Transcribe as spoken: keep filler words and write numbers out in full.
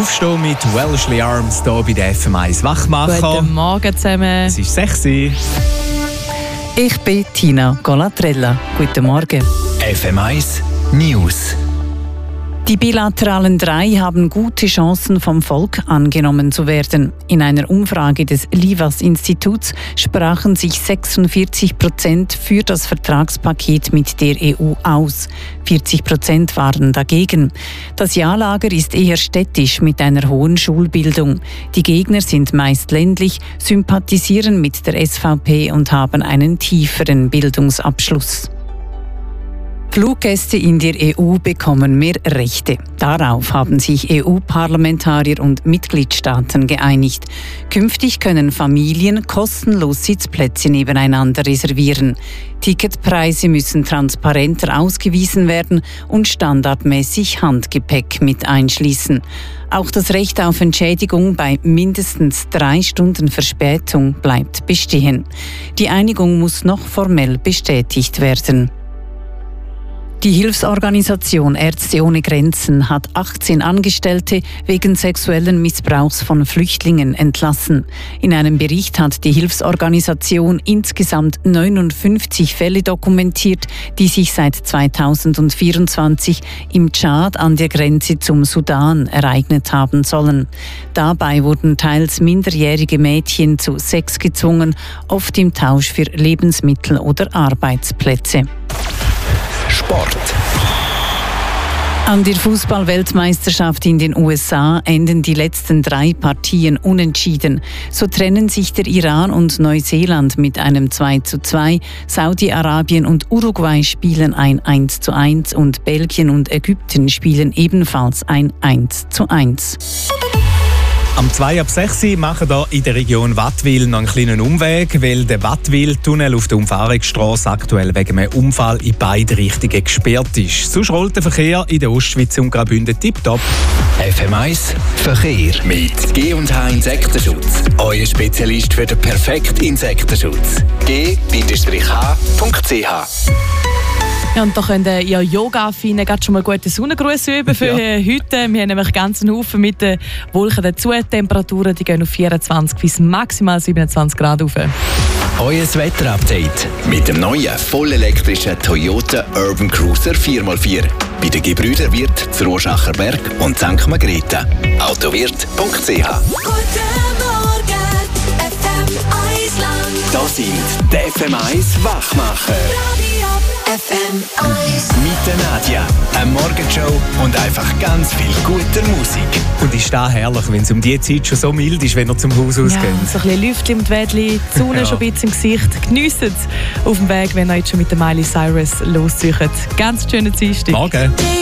Aufstehen mit Wellesley Arms hier bei der F M eins Wachmacher. Guten Morgen zusammen. Es ist sexy. Ich bin Tina Colatrella. Guten Morgen. F M eins News. Die bilateralen drei haben gute Chancen, vom Volk angenommen zu werden. In einer Umfrage des Livas-Instituts sprachen sich sechsundvierzig Prozent für das Vertragspaket mit der E U aus. vierzig Prozent waren dagegen. Das Ja-Lager ist eher städtisch mit einer hohen Schulbildung. Die Gegner sind meist ländlich, sympathisieren mit der S V P und haben einen tieferen Bildungsabschluss. Fluggäste in der E U bekommen mehr Rechte. Darauf haben sich E U-Parlamentarier und Mitgliedstaaten geeinigt. Künftig können Familien kostenlos Sitzplätze nebeneinander reservieren. Ticketpreise müssen transparenter ausgewiesen werden und standardmäßig Handgepäck mit einschließen. Auch das Recht auf Entschädigung bei mindestens drei Stunden Verspätung bleibt bestehen. Die Einigung muss noch formell bestätigt werden. Die Hilfsorganisation Ärzte ohne Grenzen hat achtzehn Angestellte wegen sexuellen Missbrauchs von Flüchtlingen entlassen. In einem Bericht hat die Hilfsorganisation insgesamt neunundfünfzig Fälle dokumentiert, die sich seit zweitausendvierundzwanzig im Tschad an der Grenze zum Sudan ereignet haben sollen. Dabei wurden teils minderjährige Mädchen zu Sex gezwungen, oft im Tausch für Lebensmittel oder Arbeitsplätze. Sport. An der Fußball-Weltmeisterschaft in den U S A enden die letzten drei Partien unentschieden. So trennen sich der Iran und Neuseeland mit einem zwei zu zwei, Saudi-Arabien und Uruguay spielen ein eins zu eins und Belgien und Ägypten spielen ebenfalls ein eins zu eins. Am zwei ab sechs machen wir in der Region Wattwil noch einen kleinen Umweg, weil der Wattwil-Tunnel auf der Umfahrungsstrasse aktuell wegen einem Unfall in beide Richtungen gesperrt ist. Sonst rollt der Verkehr in der Ostschweiz und Graubünden tipptopp. F M eins Verkehr mit G und H Insektenschutz. Euer Spezialist für den perfekten Insektenschutz. G H Punkt C H. Ja, und da könnt ihr ja Yoga-Affinen schon mal gute Sonnengruß üben für ja. heute. Wir haben nämlich ganz einen Haufen mit den Wolken dazu. Die Temperaturen die gehen auf vierundzwanzig bis maximal siebenundzwanzig Grad rauf. Euer Wetterupdate mit dem neuen vollelektrischen Toyota Urban Cruiser vier mal vier. Bei den Gebrüder Wirth zu Rorschacher Berg und Sankt Margrethe. autowirt Punkt C H. Guten Morgen, F M eins Land. Das sind die F M eins Wachmacher. F M eins. Mit der Nadja, eine Morgenshow und einfach ganz viel gute Musik. Und ist das herrlich, wenn es um diese Zeit schon so mild ist, wenn ihr zum Haus ausgeht. Ja, so ein bisschen Lüftchen und Wädli, die Sonne ja. schon ein bisschen im Gesicht. Geniessen es auf dem Weg, wenn ihr jetzt schon mit der Miley Cyrus loszieht. Ganz schöne Dienstag. Morgen.